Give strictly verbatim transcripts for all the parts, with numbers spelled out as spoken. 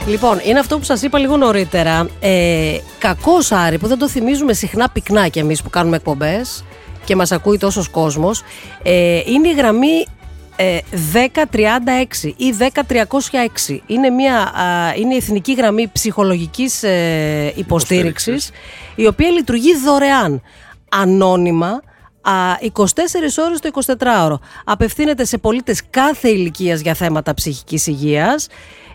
Λοιπόν, είναι αυτό που σας είπα λίγο νωρίτερα. Ε, κακός, Άρη, που δεν το θυμίζουμε συχνά πυκνά κι εμείς που κάνουμε εκπομπές και μας ακούει τόσος κόσμος. Ε, είναι η γραμμή ε, δέκα τριάντα έξι ή δέκα τριακόσια έξι. Είναι, μια, α, είναι η εθνική γραμμή ψυχολογικής ε, υποστήριξης, η οποία λειτουργεί δωρεάν, ανώνυμα, είκοσι τέσσερις ώρες το εικοσιτετράωρο. Απευθύνεται σε πολίτες κάθε ηλικίας για θέματα ψυχικής υγείας.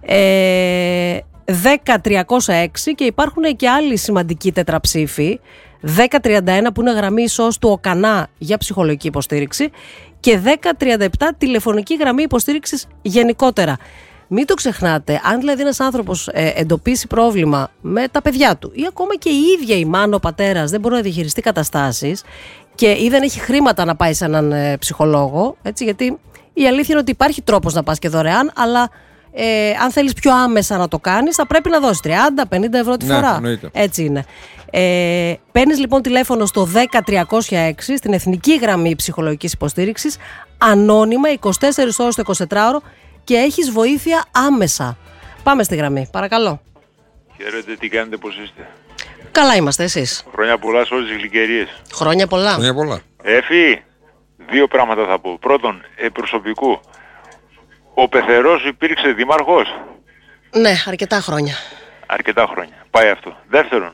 Ε, δέκα τριακόσια έξι, και υπάρχουν και άλλοι σημαντικοί τετραψήφοι. δέκα τριάντα ένα που είναι γραμμή ίσως του ΟΚΑΝΑ για ψυχολογική υποστήριξη και δέκα τριάντα επτά τηλεφωνική γραμμή υποστήριξης γενικότερα. Μην το ξεχνάτε, αν δηλαδή ένας άνθρωπος ε, εντοπίσει πρόβλημα με τα παιδιά του ή ακόμα και η ίδια η μάνα, ο πατέρας δεν μπορεί να διαχειριστεί καταστάσεις και ή δεν έχει χρήματα να πάει σε έναν ε, ψυχολόγο, έτσι, γιατί η αλήθεια είναι ότι υπάρχει τρόπος να πας και δωρεάν, αλλά ε, αν θέλεις πιο άμεσα να το κάνεις θα πρέπει να δώσεις τριάντα με πενήντα ευρώ τη ναι, φορά. εννοείται. Έτσι είναι. Ε, παίρνεις λοιπόν τηλέφωνο στο δέκα τριακόσια έξι, στην εθνική γραμμή ψυχολογικής υποστήριξης, ανώνυμα, είκοσι τέσσερις ώρες το εικοσιτετράωρο, και έχεις βοήθεια άμεσα. Πάμε στη γραμμή, παρακαλώ. Χαίρετε, τι κάνετε, πώς είστε? Καλά είμαστε, εσείς? Χρόνια πολλά σε όλες τις γλυκερίες. Χρόνια πολλά. Χρόνια πολλά. Εφή, δύο πράγματα θα πω. Πρώτον, ε, προσωπικού. Ο Πεθερός υπήρξε δήμαρχος. Ναι, αρκετά χρόνια. Αρκετά χρόνια. Πάει αυτό. Δεύτερον,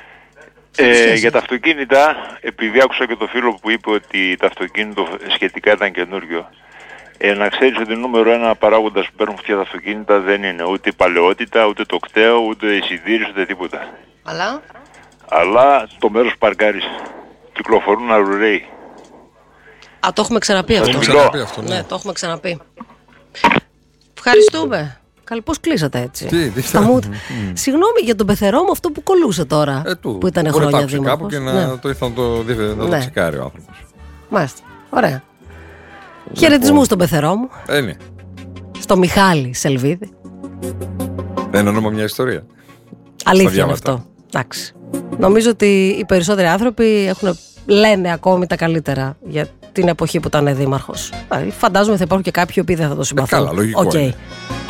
ε, για τα αυτοκίνητα, επειδή άκουσα και το φίλο που είπε ότι το αυτοκίνητο σχετικά ήταν καινούριο, ε, να ξέρεις ότι νούμερο ένα παράγοντας που παίρνουν φτιά τα αυτοκίνητα δεν είναι ούτε η παλαιότητα, ούτε το κταίο, ούτε η συντήρηση, ούτε τίποτα. Αλλά? Αλλά το μέρος παρκάρεις. Κυκλοφορούν αρουραίοι. Α, το έχουμε ξαναπεί αυτό. Το έχουμε ξαναπεί αυτό, ναι. Ναι, το έχουμε ξαναπεί. Ευχαριστούμε. Καλή, πώς κλείσατε έτσι? Τι, τι Στα μούτρα. Συγγνώμη για τον Πεθερό μου, αυτό που κολούσε τώρα. Ε, του. Που ήταν Μπορεί χρόνια να το άκουσε κάπου δήμαρχος. και να Ναι. το ήθελα να το, να το Ναι. τσεκάρει ο άνθρωπος. Μάλιστα. Ωραία. Χαιρετισμούς στον Πεθερό μου. Είναι. Στο Μιχάλη Σελβίδη. Δεν είναι όνομα μια ιστορία. Αλήθεια είναι διάβατα. αυτό. Εντάξει. Νομίζω ότι οι περισσότεροι άνθρωποι έχουν, λένε ακόμη τα καλύτερα για την εποχή που ήταν δήμαρχος. Φαντάζομαι θα υπάρχουν και κάποιοι που δεν θα το συμπαθούν. καλά, λογικό Οκ. είναι.